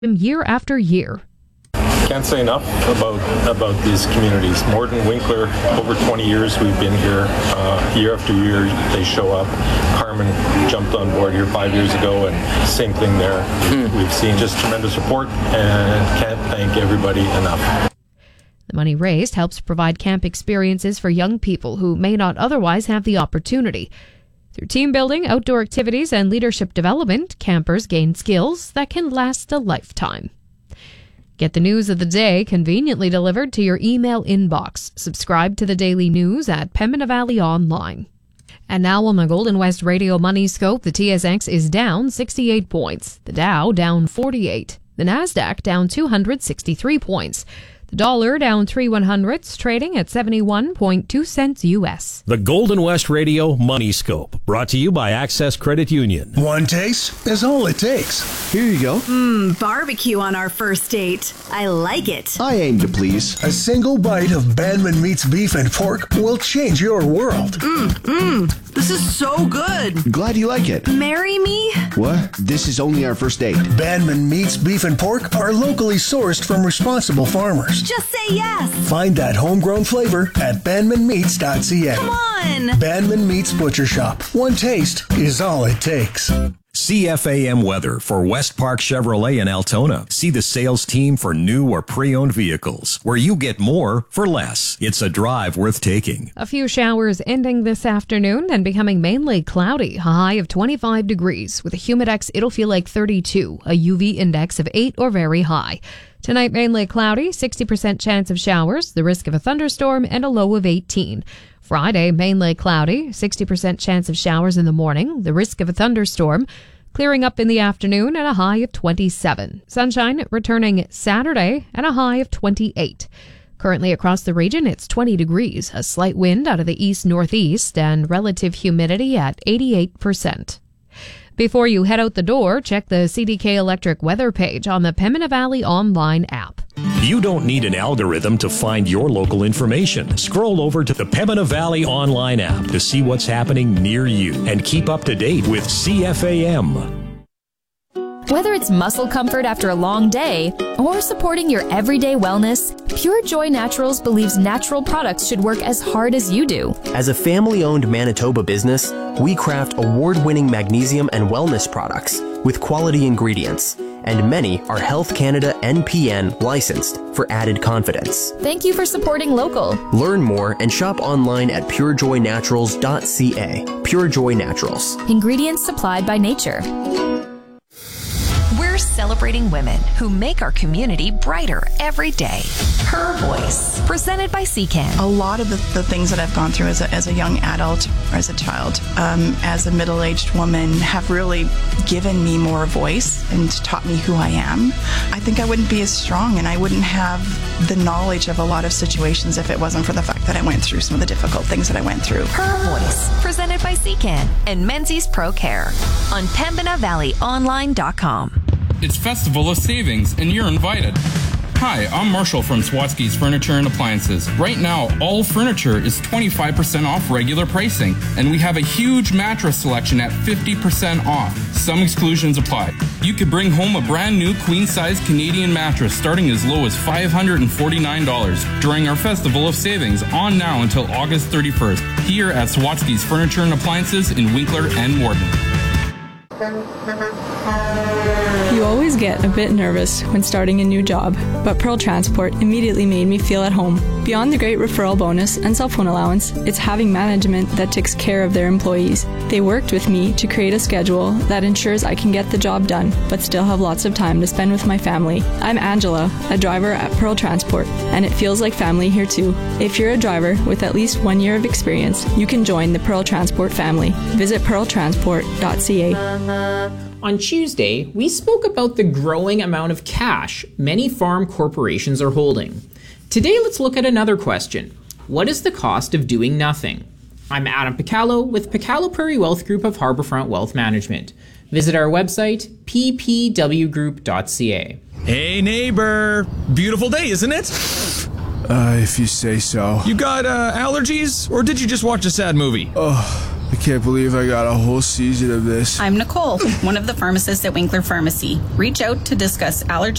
year after year. Can't say enough about these communities. Morden, Winkler, over 20 years we've been here. Year after year they show up. Carmen jumped on board here 5 years ago, and same thing there. We've seen just tremendous support, and can't thank everybody enough. The money raised helps provide camp experiences for young people who may not otherwise have the opportunity. Through team building, outdoor activities, and leadership development, campers gain skills that can last a lifetime. Get the news of the day conveniently delivered to your email inbox. Subscribe to the daily news at Pembina Valley Online. And now on the Golden West Radio Money Scope, the TSX is down 68 points. The Dow down 48. The Nasdaq down 263 points. The dollar down 3/100ths, trading at 71.2 cents U.S. The Golden West Radio Money Scope, brought to you by Access Credit Union. One taste is all it takes. Here you go. Barbecue on our first date. I like it. I aim to please. A single bite of Banman Meats beef and pork will change your world. This is so good. Glad you like it. Marry me? What? This is only our first date. Banman Meats beef and pork are locally sourced from responsible farmers. Just say yes. Find that homegrown flavor at banmanmeats.ca. Come on. Banman Meats Butcher Shop. One taste is all it takes. CFAM weather for West Park Chevrolet in Altona. See the sales team for new or pre-owned vehicles, where you get more for less. It's a drive worth taking. A few showers ending this afternoon and becoming mainly cloudy. A high of 25 degrees. With a humidex, it'll feel like 32. A UV index of 8 or very high. Tonight, mainly cloudy, 60% chance of showers, the risk of a thunderstorm, and a low of 18. Friday, mainly cloudy, 60% chance of showers in the morning, the risk of a thunderstorm, clearing up in the afternoon and a high of 27. Sunshine returning Saturday and a high of 28. Currently across the region, it's 20 degrees, a slight wind out of the east-northeast, and relative humidity at 88%. Before you head out the door, check the CDK Electric weather page on the Pembina Valley Online app. You don't need an algorithm to find your local information. Scroll over to the Pembina Valley Online app to see what's happening near you and keep up to date with CFAM. Whether it's muscle comfort after a long day or supporting your everyday wellness, Pure Joy Naturals believes natural products should work as hard as you do. As a family-owned Manitoba business, we craft award-winning magnesium and wellness products with quality ingredients, and many are Health Canada NPN licensed for added confidence. Thank you for supporting local. Learn more and shop online at purejoynaturals.ca. Pure Joy Naturals. Ingredients supplied by nature. We're celebrating women who make our community brighter every day. Her Voice, presented by CCAN. A lot of the things that I've gone through as a young adult or as a child, as a middle-aged woman, have really given me more voice and taught me who I am. I think I wouldn't be as strong, and I wouldn't have the knowledge of a lot of situations if it wasn't for the fact that I went through some of the difficult things that I went through. Her Voice, presented by CCAN and Menzies Pro Care on PembinaValleyOnline.com. It's Festival of Savings, and you're invited. Hi, I'm Marshall from Swatsky's Furniture and Appliances. Right now, all furniture is 25% off regular pricing, and we have a huge mattress selection at 50% off. Some exclusions apply. You could bring home a brand new queen-size Canadian mattress starting as low as $549 during our Festival of Savings on now until August 31st here at Swatsky's Furniture and Appliances in Winkler and Morden. You always get a bit nervous when starting a new job, but Pearl Transport immediately made me feel at home. Beyond the great referral bonus and cell phone allowance, it's having management that takes care of their employees. They worked with me to create a schedule that ensures I can get the job done, but still have lots of time to spend with my family. I'm Angela, a driver at Pearl Transport, and it feels like family here too. If you're a driver with at least 1 year of experience, you can join the Pearl Transport family. Visit pearltransport.ca. On Tuesday, we spoke about the growing amount of cash many farm corporations are holding. Today, let's look at another question. What is the cost of doing nothing? I'm Adam Picallo with Picallo Prairie Wealth Group of Harbourfront Wealth Management. Visit our website, ppwgroup.ca. Hey neighbor, beautiful day, isn't it? If you say so. You got allergies, or did you just watch a sad movie? I can't believe I got a whole season of this. I'm Nicole, one of the pharmacists at Winkler Pharmacy. Reach out to discuss allergy